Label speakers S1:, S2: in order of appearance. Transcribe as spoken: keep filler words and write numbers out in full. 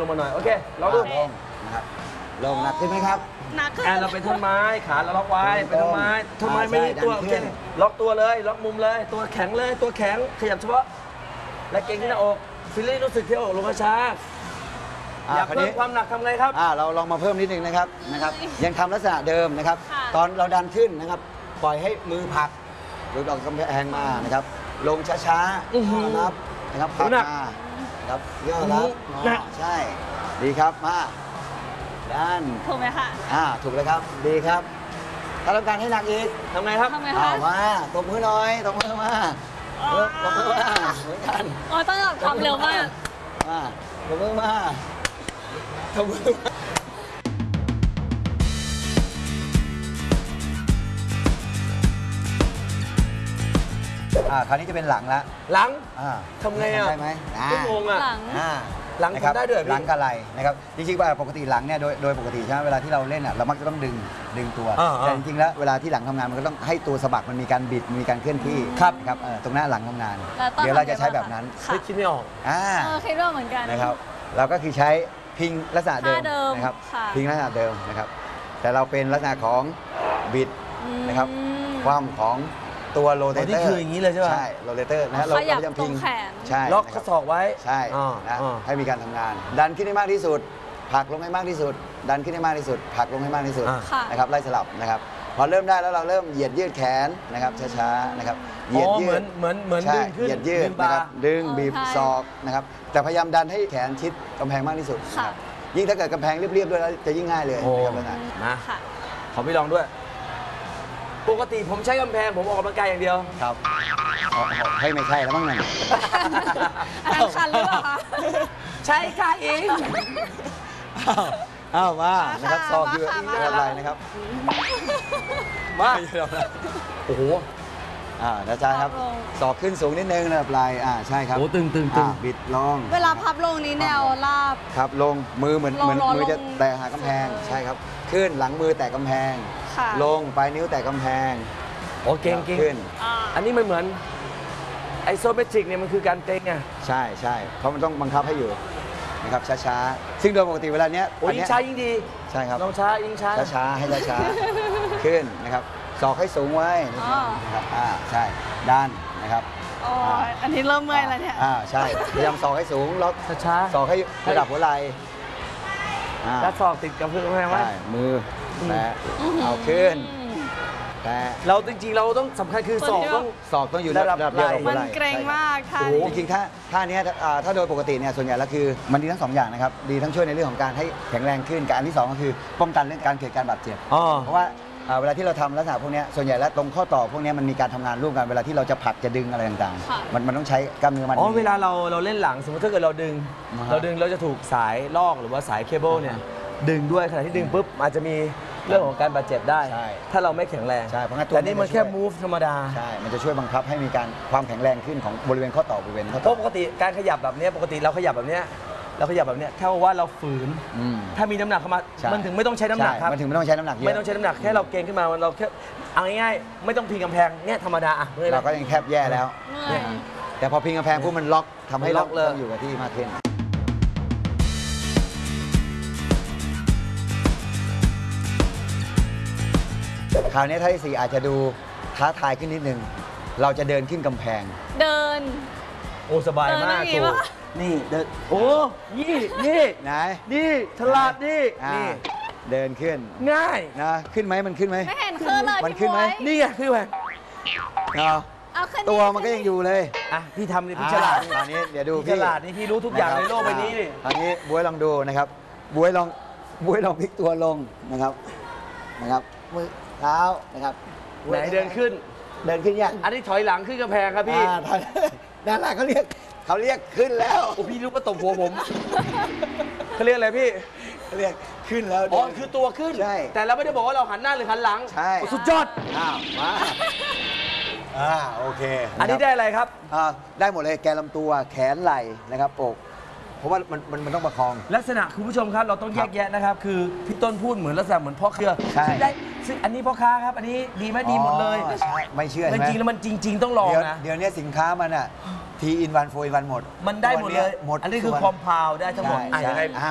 S1: งมาหน่อยโอเคเราดู
S2: ลงนะครับลงหนักขึ้นไหมครับ
S3: หนักขึ้น
S1: แอนเราเป็นท่อนไม้ขาเราล็อกไว้เป็นท่อนไม้ท่อนไม้ไม่มีตัวโอเคล็อกตัวเลยล็อกมุมเลยตัวแข็งเลยตัวแข็งขยับเฉพาะและเก่งที่หน้าอกฟิลลิ่งรู้สึกที่อกลงช้าอยากเพิ่มความหนักทำไงครับ
S2: อ่าเราลองมาเพิ่มนิดนึงนะครับนะครับยังทำลักษณะเดิมนะครับตอนเราดันขึ้นนะครับปล่อยให้มือผลักหลุดออกกำแพงมานะครับลงช้าๆนะครับนะครับผลักมาครับย่อรับใช่ดีครับมาด้าน
S3: ถูกไหมคะ
S2: อ่าถูกเลยครับดีครับถ้าต้องการให้หนักอีก
S1: ทำไงครับ
S3: ทำไง
S2: คะ
S3: เอา
S2: มาตบมือหน่อยตบมือมาตบมือมาเหมือนกัน
S3: อ๋อต้องทำเร็วมาก
S2: มาตบมือมาตบมือมาอ่าคราวนี้จะเป็นหลังละ
S1: หลัง
S2: อ่า
S1: ทำไงอ่ะ
S2: ได้ไหม
S1: ชั่วโมงอ่ะ
S3: หลัง
S1: หลังทำได้ด้วย
S2: หลังกับไหล่นะครับจริงๆว่าปกติหลังเนี่ยโดยโดยปกติใช่ไหมเวลาที่เราเล่นอ่ะเรามักจะต้องดึงดึงตัวแต่จริงๆแล้วเวลาที่หลังทำงานมันก็ต้องให้ตัวสะบักมันมีการบิดมีการเคลื่อนที่ครับตรงหน้าหลังทำงานเดี๋ยวเราจะใช้แบบนั้น
S1: คิดไม่ออก
S2: อ่า
S3: คิดว่าเหมือนกัน
S2: นะครับเราก็คือใช้พิงลักษณะเดิมนะครับพิงลักษณะเดิมนะครับแต่เราเป็นลักษณะของบิดนะครับความของตัวโรเตเตอร์
S1: นี่คืออย่างนี้เลยใช่ไหม
S2: ใช่โรเตเตอร์นะเรา
S3: เราจะพิง
S2: ใช่
S1: ล็อกข้อศอกไว้
S2: ใช่นะให้มีการทำงานดันขึ้นให้มากที่สุดผลักลงให้มากที่สุดดันขึ้นให้มากที่สุดผลักลงให้มากที่สุดนะครับไล่สลับนะครับพอเริ่มได้แล้วเราเริ่มเหยียดยืดแขนนะครับช้าๆนะครับ
S1: เหยียดยืดเหมือนเหมือนดึงขึ้น
S2: เหยียดยืดนะครับดึงบีบศอกนะครับแต่พยายามดันให้แขนชิดกำแพงมากที่สุดยิ่งถ้าเกิดกำแพงเรียบๆด้วยแล้วจะยิ่งง่ายเลยนะครับ
S1: นะขอพี่ลองด้วยปกติผมใช้กำแพงผมออกกำลังกายอย่างเดียว
S2: ครับให้ไม่ใช่แล้วมั้งนั่น
S3: อันนั้นคันหรือเปล่าคะ
S1: ใช่ค่ะเอง
S2: อ้าวมานะครับซอกอยู่อะไรนะครับ
S1: มาโอ้โห
S2: อ่านะจ๊ะครับศอกขึ้นสูงนิดนึงนะครับไหล่อ่าใช่ครับ
S1: โอ้ตึงตึงตึง
S2: บิดลง
S3: เวลาพับลงนี้แนวราบ
S2: ครับลงมือเหมือนเหมือนมือจะแตะหากำแพงใช่ครับขึ้นหลังมือแตะกำแพงลงปลายนิ้วแตะกำแพง
S1: โอเก่งเก่งขึ้นอันนี้มันเหมือนไอโซเมตริกเนี่ยมันคือการเต้งไง
S2: ใช่ใช่เพราะมันต้องบังคับให้อยู่นะครับช้าๆซึ่งโดยปกติเวลาเนี้ย
S1: ยิ่งช้ายิ่งดี
S2: ใช่ครับ
S1: ลองช้ายิ่งช้า
S2: ช้าๆให้ช้าๆขึ้นนะครับศอกให้สูงไว้นะครับอ่าใช่ด้านนะครับ
S3: อ๋ออันนี้เริ่มเมื่อยแล้วเนี่ย
S2: อ่าใช่พยายามศอกให้สูงล็อก
S1: ช้า
S2: ศอกให้ระดับหัวไหล่
S1: แล้วศอกติดกับพื้นแพงไว้
S2: มือแตะเอาขึ้นแต่
S1: เราจริงๆเราต้องสำคัญคือศอกต้อง
S2: ศอกต้องอยู่ระดับเดียวกับหัวไหล่
S3: มันเกรงมากค่ะ
S2: จริงๆถ้าท่านี้ถ้าโดยปกติเนี่ยส่วนใหญ่แล้วคือมันดีทั้งสองอย่างนะครับดีทั้งช่วยในเรื่องของการให้แข็งแรงขึ้นกับอันที่สองก็คือป้องกันเรื่องการเกิดการบาดเจ็บเพราะว่าเวลาที่เราทำลักษณะพวกนี้ส่วนใหญ่แล้วตรงข้อต่อพวกนี้มันมีการทำงานร่วมกันเวลาที่เราจะผลักจะดึงอะไรต่างๆมันมันต้องใช้กล้ามเนื้อมัน
S1: อ๋อเวลาเราเราเล่นหลังสมมติถ้าเกิดเราดึงเราดึงเราจะถูกสายลอกหรือว่าสายเคเบิลเนี่ยดึงด้วยขณะที่ดึงปุ๊บอาจจะมีเรื่องของการบาดเจ็บได้ถ้าเราไม่แข็งแรง
S2: ใช่เพราะงั้น
S1: แต่นี่มันแค่ move ธรรมดา
S2: ใช่มันจะช่วยบังคับให้มีการความแข็งแรงขึ้นของบริเวณข้อต่อบริเวณข้อต่อ
S1: ปกติการขยับแบบนี้ปกติเราขยับแบบนี้เราขยับแบบนี้แค่ว่าเราฝืนถ้ามีน้ำหนักเข้ามามันถึงไม่ต้องใช้น้ำหนักครับ
S2: มันถึงไม่ต้องใช้น้ำหนักเยอะ
S1: ไม่ต้องใช้น้ำหนักแค่เราเกรงขึ้นมาเราแค่เอาง่ายๆไม่ต้องพิงกำแพงเนี่ยธรรมดาอ่ะ
S2: เราก็ยังแคบแย่แล้วแต่พอพิงกำแพงปุ๊บมันล็อกทำให้ล็อกเลยอยู่กับที่มากขึ้นคราวนี้ท่าที่สี่อาจจะดูท้าทายขึ้นนิดนึงเราจะเดินขึ้นกำแพง
S3: เดิน
S1: โอ้สบายมากโอ้นี่เดินโอ้ยี่นี่
S2: ไหน
S1: นี่ฉลาดนี่นี่
S2: เดินขึ้น
S1: ง่าย
S2: นะขึ้นไหมมันขึ้นไหม
S3: ไม่เห็นขึ้นเลย
S2: มันขึ้นไหม
S1: นี่ไงขึ้นไหม
S2: ตัวมันก็ยังอยู่เลย
S1: อ่ะพี่ทำนี่พี่ฉลาด
S2: ตอนนี้เดี๋ยวดู
S1: พี่ฉลาดนี่พี่รู้ทุกอย่างในโลกใบนี้นี่
S2: ตอนนี้บ๊วยลองดูนะครับบ๊วยลองบ๊วยลองพลิกตัวลงนะครับนะครับมือเท้านะครับ
S1: ไหนเดินขึ้น
S2: เดินขึ้นยัง
S1: อันนี้ถอยหลังขึ้นกำแพงครับพี่
S2: ด้านหลังเขาเรียกเขาเรียกขึ้นแล้ว
S1: โอ้พี่รู้ว่าตบหัวผมเขาเรียกอะไรพี่
S2: เขาเรียกขึ้นแล้ว
S1: อ๋อคือตัวขึ้น
S2: ใช่
S1: แต่เราไม่ได้บอกว่าเราหันหน้าหรือหันหลัง
S2: ใช่
S1: สุดยอด
S2: อ้าวมาอ่าโอเค
S1: อันนี้ได้อะไรครับ
S2: อ่าได้หมดเลยแกนลำตัวแขนไหล่นะครับอกเพราะว่ามันมันมันต้องประคอง
S1: ลักษณะคุณผู้ชมครับเราต้องแยกแยะนะครับคือพี่ต้นพูดเหมือนลักษณะเหมือนพ่อเครือ
S2: ใช่
S1: ได้ซึ่งอันนี้พ่อค้าครับอันนี้ดีไหมดีหมดเลย
S2: ไม่เชื่อ
S1: จริงๆแล้วมันจริงๆต้องลองนะ
S2: เดี๋ยวนี้สินค้ามันอ่ะทีอินวันโฟอินวันหมด
S1: มันได้หมดเลยหมดอันนี้คือคอมเพลได้ทั้งหมดอะไร